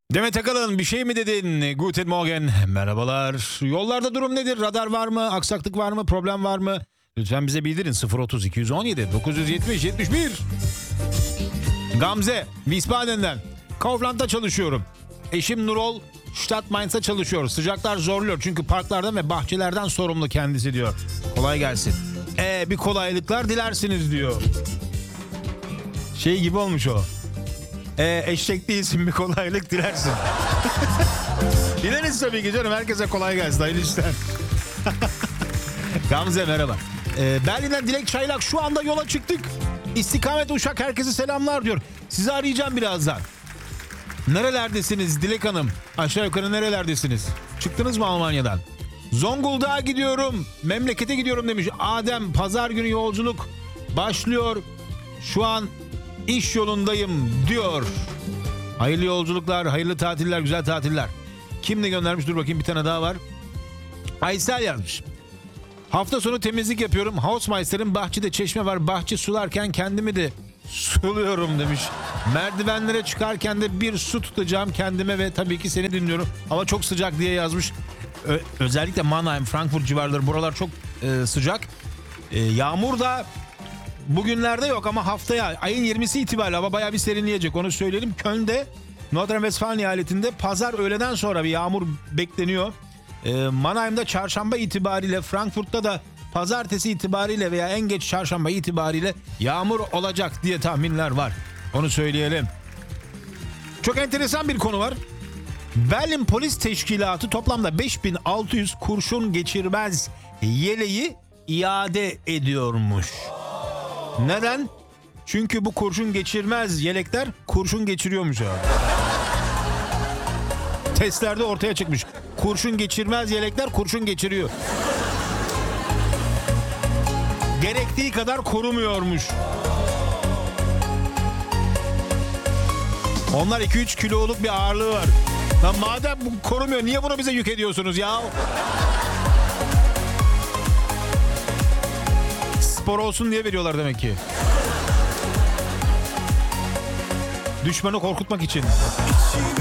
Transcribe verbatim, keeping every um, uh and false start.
Demet Akalın, bir şey mi dedin? Guten Morgen. Merhabalar. Yollarda durum nedir? Radar var mı? Aksaklık var mı? Problem var mı? Lütfen bize bildirin. sıfır otuz iki on yedi dokuz yüz yetmiş yetmiş bir. Gamze, Wiesbaden'den. Kaufland'da çalışıyorum. Eşim Nurol, Stadt Mainz'da çalışıyor. Sıcaklar zorluyor çünkü parklardan ve bahçelerden sorumlu kendisi diyor. Kolay gelsin. Ee, bir kolaylıklar dilersiniz diyor. Şey gibi olmuş o. Ee, eşek değilsin, bir kolaylık dilersin. Dileriz tabii ki canım. Herkese kolay gelsin. Hayırlı işler. Gamze merhaba. Ee, Berlin'den Dilek Çaylak, şu anda yola çıktık. İstikamet Uşak, herkese selamlar diyor. Sizi arayacağım birazdan. Nerelerdesiniz Dilek Hanım? Aşağı yukarı nerelerdesiniz? Çıktınız mı Almanya'dan? Zonguldak'a gidiyorum. Memlekete gidiyorum demiş. Adem, pazar günü yolculuk başlıyor. Şu an iş yolundayım diyor. Hayırlı yolculuklar, hayırlı tatiller, güzel tatiller. Kim ne göndermiş? Dur bakayım, bir tane daha var. Aysel yazmış. Hafta sonu temizlik yapıyorum. Hausmeister'in bahçede çeşme var. Bahçe sularken kendimi de suluyorum demiş. Merdivenlere çıkarken de bir su tutacağım kendime ve tabii ki seni dinliyorum. Hava çok sıcak diye yazmış. Ö- özellikle Mannheim, Frankfurt civarları, buralar çok e, sıcak. E, yağmur da bugünlerde yok ama haftaya ayın yirmisi itibariyle hava bayağı bir serinleyecek, onu söyleyelim. Köln'de, Nordrhein-Westfalen eyaletinde pazar öğleden sonra bir yağmur bekleniyor. E, Mannheim'da çarşamba itibariyle, Frankfurt'ta da pazartesi itibariyle veya en geç çarşamba itibariyle yağmur olacak diye tahminler var. Onu söyleyelim. Çok enteresan bir konu var. Berlin Polis Teşkilatı toplamda beş bin altı yüz kurşun geçirmez yeleği iade ediyormuş. Neden? Çünkü bu kurşun geçirmez yelekler kurşun geçiriyormuş abi. Testlerde ortaya çıkmış. Kurşun geçirmez yelekler kurşun geçiriyor. Gerektiği kadar korumuyormuş. Onlar iki üç kiloluk bir ağırlığı var. Lan madem bu korumuyor, niye bunu bize yük ediyorsunuz ya? Spor olsun diye veriyorlar demek ki. Düşmanı korkutmak için.